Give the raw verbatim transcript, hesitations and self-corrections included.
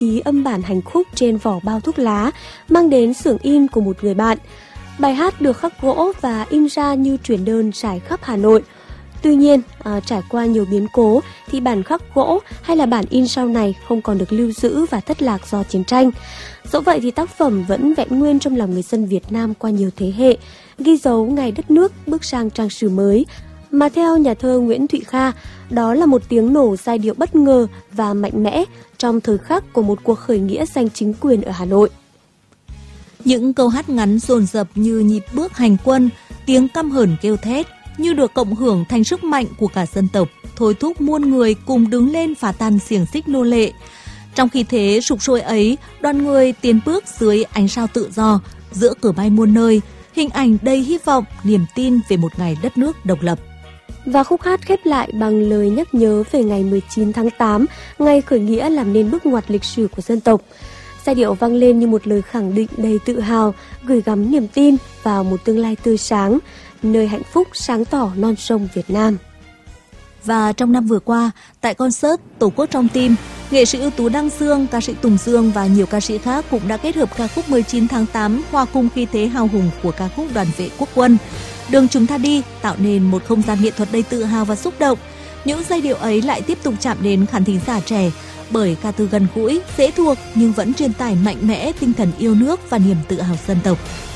ý âm bản hành khúc trên vỏ bao thuốc lá mang đến xưởng in của một người bạn. Bài hát được khắc gỗ và in ra như truyền đơn trải khắp Hà Nội. Tuy nhiên, à, trải qua nhiều biến cố thì bản khắc gỗ hay là bản in sau này không còn được lưu giữ và thất lạc do chiến tranh. Dẫu vậy thì tác phẩm vẫn vẹn nguyên trong lòng người dân Việt Nam qua nhiều thế hệ, ghi dấu ngày đất nước bước sang trang sử mới. Mà theo nhà thơ Nguyễn Thụy Kha, đó là một tiếng nổ giai điệu bất ngờ và mạnh mẽ trong thời khắc của một cuộc khởi nghĩa giành chính quyền ở Hà Nội. Những câu hát ngắn dồn dập như nhịp bước hành quân, tiếng căm hờn kêu thét, như được cộng hưởng thành sức mạnh của cả dân tộc, thôi thúc muôn người cùng đứng lên phá tan xiềng xích nô lệ. Trong khi thế sục sôi ấy, đoàn người tiến bước dưới ánh sao tự do, giữa cửa bay muôn nơi, hình ảnh đầy hy vọng, niềm tin về một ngày đất nước độc lập. Và khúc hát khép lại bằng lời nhắc nhớ về ngày mười chín tháng tám, ngày khởi nghĩa làm nên bước ngoặt lịch sử của dân tộc. Giai điệu vang lên như một lời khẳng định đầy tự hào, gửi gắm niềm tin vào một tương lai tươi sáng, nơi hạnh phúc sáng tỏ non sông Việt Nam. Và trong năm vừa qua, tại concert Tổ quốc trong tim, nghệ sĩ ưu tú Đăng Dương, ca sĩ Tùng Dương và nhiều ca sĩ khác cũng đã kết hợp ca khúc mười chín tháng tám hòa cùng khí thế hào hùng của ca khúc Đoàn vệ quốc quân. Đường chúng ta đi tạo nên một không gian nghệ thuật đầy tự hào và xúc động. Những giai điệu ấy lại tiếp tục chạm đến khán thính giả trẻ bởi ca từ gần gũi, dễ thuộc nhưng vẫn truyền tải mạnh mẽ tinh thần yêu nước và niềm tự hào dân tộc.